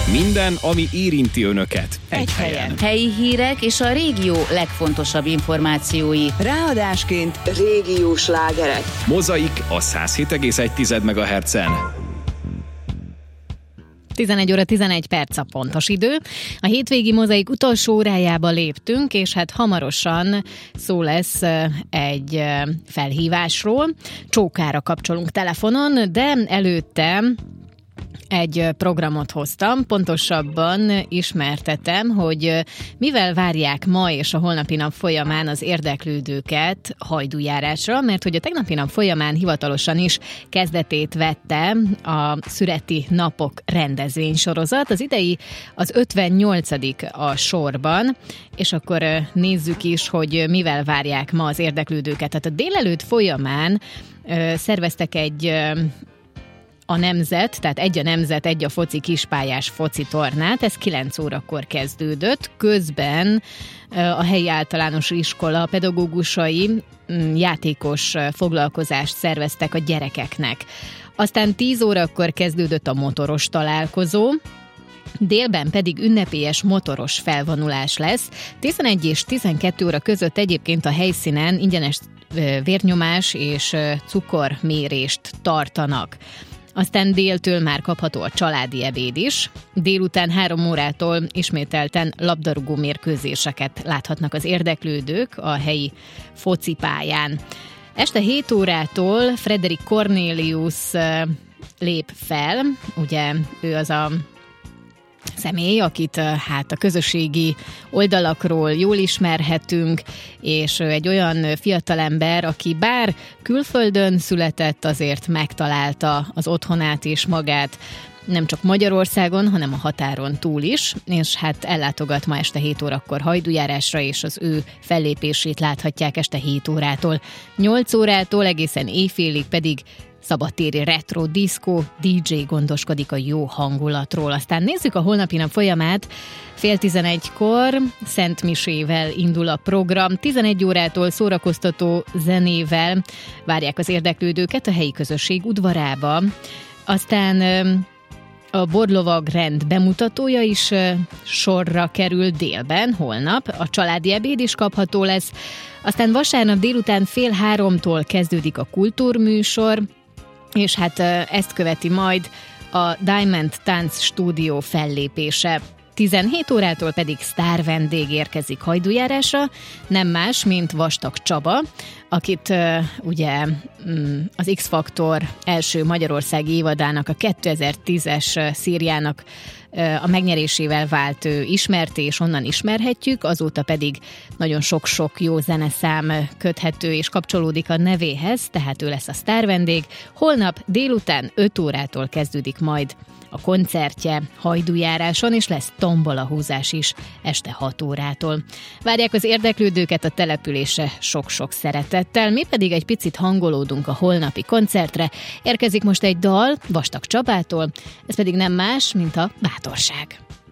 Minden, ami érinti önöket. Egy helyen. Helyi hírek és a régió legfontosabb információi. Ráadásként régiós slágerek. Mozaik a 107,1 MHz-en. 11 óra 11 perc a pontos idő. A hétvégi Mozaik utolsó órájába léptünk, és hát hamarosan szó lesz egy felhívásról. Csókára kapcsolunk telefonon, de előtte egy programot hoztam, pontosabban ismertetem, hogy mivel várják ma és a holnapi nap folyamán az érdeklődőket hajdújárásra, mert hogy a tegnapi nap folyamán hivatalosan is kezdetét vette a szüreti napok rendezvénysorozat. Az idei az 58. a sorban, és akkor nézzük is, hogy mivel várják ma az érdeklődőket. Tehát a délelőtt folyamán szerveztek a Nemzet, tehát egy a Nemzet, egy a foci kispályás foci tornát, ez 9 órakor kezdődött, közben a helyi általános iskola pedagógusai játékos foglalkozást szerveztek a gyerekeknek. Aztán 10 órakor kezdődött a motoros találkozó, délben pedig ünnepélyes motoros felvonulás lesz. 11 és 12 óra között egyébként a helyszínen ingyenes vérnyomás és cukormérést tartanak. Aztán déltől már kapható a családi ebéd is. Délután 3 órától ismételten labdarúgó mérkőzéseket láthatnak az érdeklődők a helyi focipályán. Este 7 órától Frederik Cornelius lép fel, ugye ő az a személy, akit hát a közösségi oldalakról jól ismerhetünk, és egy olyan fiatalember, aki bár külföldön született, azért megtalálta az otthonát és magát nem csak Magyarországon, hanem a határon túl is, és hát ellátogat ma este 7 órakor hajdújárásra, és az ő fellépését láthatják este 7 órától. 8 órától egészen éjfélig pedig szabadtéri retro diszkó, DJ gondoskodik a jó hangulatról. Aztán nézzük a holnapi nap folyamát. 10:30-kor Szent Misével indul a program. 11 órától szórakoztató zenével várják az érdeklődőket a helyi közösség udvarába. Aztán a Borlovag rend bemutatója is sorra kerül délben, holnap. A családi ebéd is kapható lesz. Aztán vasárnap délután 2:30-tól kezdődik a kultúrműsor, és hát ezt követi majd a Diamond Tánc Stúdió fellépése. 17 órától pedig sztár vendég érkezik hajdújárásra, nem más, mint Vastag Csaba, akit ugye az X-Faktor első magyarországi évadának, a 2010-es szériának a megnyerésével vált ismerté, és onnan ismerhetjük, azóta pedig nagyon sok-sok jó zeneszám köthető és kapcsolódik a nevéhez, tehát ő lesz a sztárvendég. Holnap délután 5 órától kezdődik majd a koncertje hajdújáráson, és lesz tombolahúzás is este 6 órától. Várják az érdeklődőket a településre sok-sok szeretettel, mi pedig egy picit hangolódunk a holnapi koncertre. Érkezik most egy dal Vastag Csabától, ez pedig nem más, mint a Bátorság.